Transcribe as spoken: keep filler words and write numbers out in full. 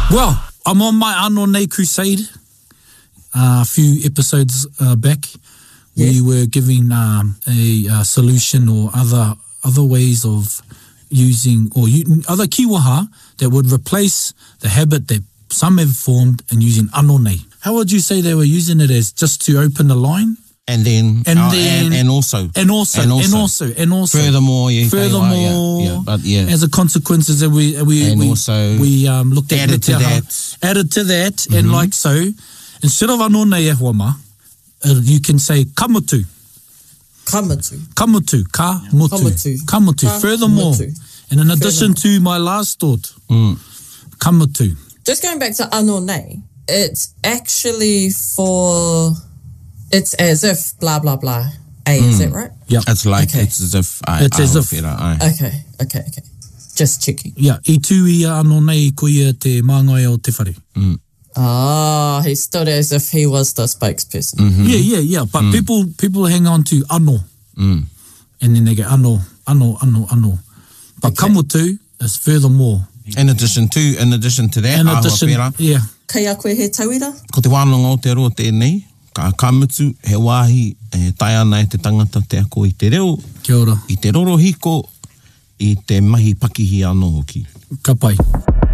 Well, I'm on my Anō Nei crusade. Uh, a few episodes uh, back, yeah. we were giving um, a, a solution or other other ways of using, or u- other kiwaha that would replace the habit that some have formed in using Anō Nei. How would you say they were using it as? Just to open the line? And then, and, uh, then and, and also, and also, and also, and also, and also, furthermore, yeah, furthermore, yeah, yeah, but yeah, as a consequence, that we we and we, also we um, looked at added to taha, that, added to that, mm-hmm. and like so, instead of Anō Nei e huama, uh, you can say kamutu, kamutu, kamutu, ka mutu, kamutu, kamutu. Furthermore, kamutu. And in addition furthermore. to my last thought, mm. kamutu. Just going back to Anō Nei, it's actually for. It's as if blah blah blah. A, mm. is that right? Yeah. It's like okay. it's as if I. It's I as if. Whira, I. Okay, okay, okay. Just checking. Yeah. I tū ia Anō Nei ko ia te māngai o te whare. Mm. Ah, he stood as if he was the spokesperson. Mm-hmm. Yeah, yeah, yeah. But mm. people people hang on to anō. Mm. And then they go anō, anō, anō, anō. But okay. kamutu is furthermore. In addition to, in addition to that, in addition, yeah. Kei a koe he tauira? Ko te wānanga o te roa tēnei, ka kamutu, he wāhi, e tai ana e te tangata te ako i te reo. Kia ora. I te roro hiko, i te mahi pakihi anō hoki. Ka pai.